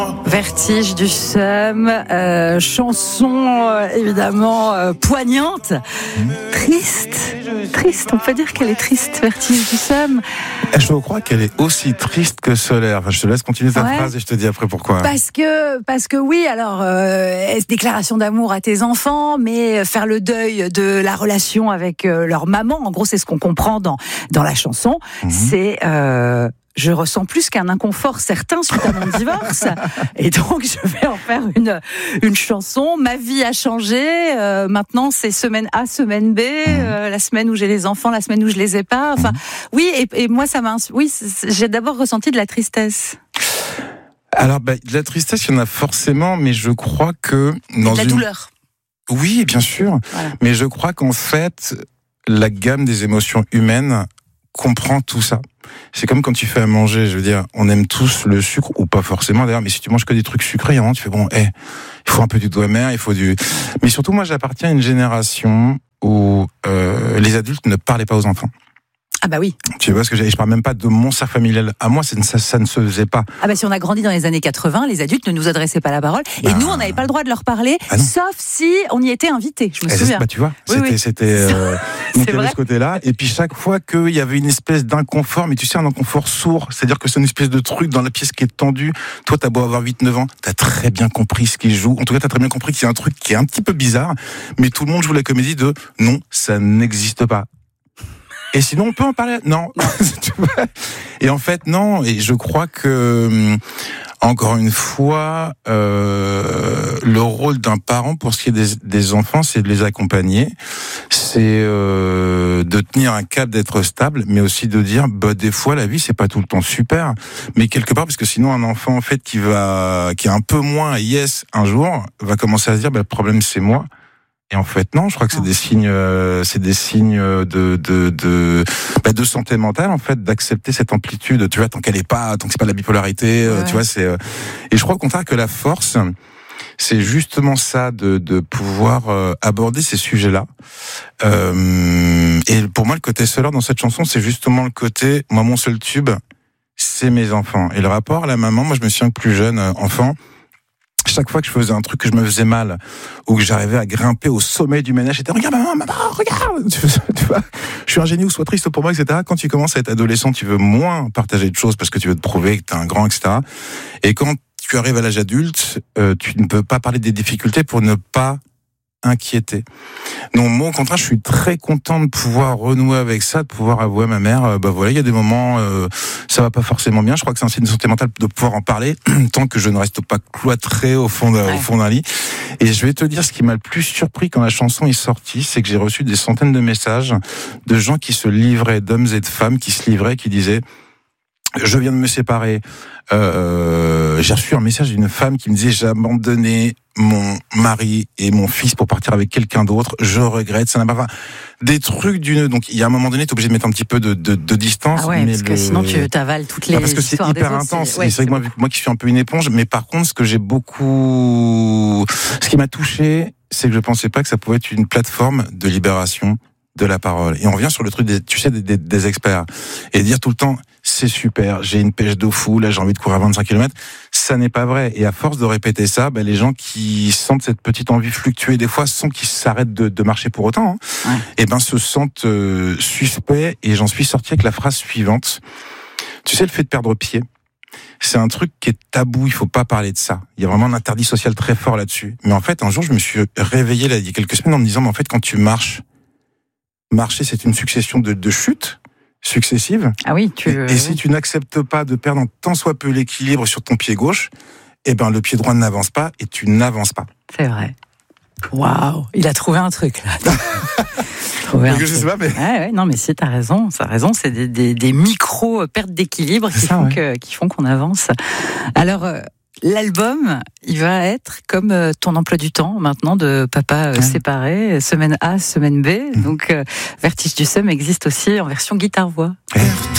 Vertige du seum, chanson évidemment poignante, triste, on peut dire qu'elle est triste, Vertige du seum. Je crois qu'elle est aussi triste que solaire. Enfin, je te laisse continuer ta phrase et je te dis après pourquoi. Parce que oui, alors déclaration d'amour à tes enfants, mais faire le deuil de la relation avec leur maman, en gros c'est ce qu'on comprend dans la chanson, c'est je ressens plus qu'un inconfort certain suite à mon divorce. Et donc, je vais en faire une chanson. Ma vie a changé. Maintenant, c'est semaine A, semaine B. La semaine où j'ai les enfants, la semaine où je les ai pas. Enfin, oui, et moi, j'ai d'abord ressenti de la tristesse. Alors, de la tristesse, il y en a forcément, mais je crois que... de la douleur. Oui, bien sûr. Voilà. Mais je crois qu'en fait, la gamme des émotions humaines comprend tout ça. C'est comme quand tu fais à manger, je veux dire, on aime tous le sucre, ou pas forcément d'ailleurs, mais si tu manges que des trucs sucrés, hein, tu fais il faut un peu du doigt amer, il faut du... Mais surtout, moi, j'appartiens à une génération où les adultes ne parlaient pas aux enfants. Ah bah oui. Tu vois ce que je parle même pas de mon cercle familial. À moi, ça ne se faisait pas. Ah bah si on a grandi dans les années 80, les adultes ne nous adressaient pas la parole. Et nous, on n'avait pas le droit de leur parler, sauf si on y était invité. Je me souviens. Tu vois, c'était on était de ce côté-là. Et puis chaque fois qu'il y avait une espèce d'inconfort, mais tu sais, un inconfort sourd, c'est-à-dire que c'est une espèce de truc dans la pièce qui est tendue. Toi, t'as beau avoir 8-9 ans, t'as très bien compris ce qu'il joue. En tout cas, t'as très bien compris qu'il y a un truc qui est un petit peu bizarre, mais tout le monde joue la comédie de non, ça n'existe pas. Et sinon, on peut en parler. Non. Et en fait, non. Et je crois que, encore une fois, le rôle d'un parent pour ce qui est des enfants, c'est de les accompagner, c'est de tenir un cap, d'être stable, mais aussi de dire, des fois, la vie, c'est pas tout le temps super, mais quelque part, parce que sinon, un enfant, en fait, qui est un peu moins yes un jour, va commencer à se dire, le problème, c'est moi. Et en fait, non, je crois que c'est des signes de santé mentale, en fait, d'accepter cette amplitude, tu vois, tant que c'est pas de la bipolarité, tu vois, et je crois au contraire que la force, c'est justement ça, de pouvoir aborder ces sujets-là. Et pour moi, le côté solaire dans cette chanson, c'est justement le côté, moi, mon seul tube, c'est mes enfants. Et le rapport à la maman, moi, je me souviens que plus jeune, enfant, chaque fois que je faisais un truc que je me faisais mal, ou que j'arrivais à grimper au sommet du ménage, j'étais regarde maman, regarde, tu vois, je suis un génie ou sois triste pour moi, etc. Quand tu commences à être adolescent, tu veux moins partager de choses parce que tu veux te prouver que t'es un grand, etc. Et quand tu arrives à l'âge adulte, tu ne peux pas parler des difficultés pour ne pas inquiéter. Donc moi au contraire, je suis très content de pouvoir renouer avec ça, de pouvoir avouer à ma mère, il y a des moments ça va pas forcément bien. Je crois que c'est un signe de santé mentale de pouvoir en parler tant que je ne reste pas cloîtré au fond d'un lit. Et je vais te dire, ce qui m'a le plus surpris quand la chanson est sortie, c'est que j'ai reçu des centaines de messages de gens qui se livraient, d'hommes et de femmes qui se livraient, qui disaient: je viens de me séparer. J'ai reçu un message d'une femme qui me disait: j'ai abandonné mon mari et mon fils pour partir avec quelqu'un d'autre. Je regrette. Ça n'a pas. Des trucs donc il y a un moment donné, t'es obligé de mettre un petit peu de distance. Ah ouais, parce que sinon tu t'avales toutes les parce que c'est hyper intense. Ouais, et c'est vrai que moi qui suis un peu une éponge, mais par contre, ce qui m'a touché, c'est que je pensais pas que ça pouvait être une plateforme de libération de la parole. Et on revient sur le truc des experts. Et dire tout le temps, c'est super, j'ai une pêche d'eau fou, là j'ai envie de courir à 25 km. Ça n'est pas vrai. Et à force de répéter ça, les gens qui sentent cette petite envie fluctuer des fois, sans qu'ils s'arrêtent de marcher pour autant, et se sentent suspects. Et j'en suis sorti avec la phrase suivante. Tu sais, le fait de perdre pied, c'est un truc qui est tabou, il faut pas parler de ça. Il y a vraiment un interdit social très fort là-dessus. Mais en fait, un jour, je me suis réveillé il y a quelques semaines en me disant, en fait, quand tu marcher, c'est une succession de chutes successives. Ah oui, et si tu n'acceptes pas de perdre tant soit peu l'équilibre sur ton pied gauche, le pied droit n'avance pas et tu n'avances pas. C'est vrai. Waouh, il a trouvé un truc là. Je sais pas, mais... non, mais si, t'as raison, c'est des micro pertes d'équilibre qui font qu'on avance. Alors, l'album, il va être comme ton emploi du temps maintenant de papa séparé, semaine A, semaine B. Donc, Vertige du seum existe aussi en version guitare-voix.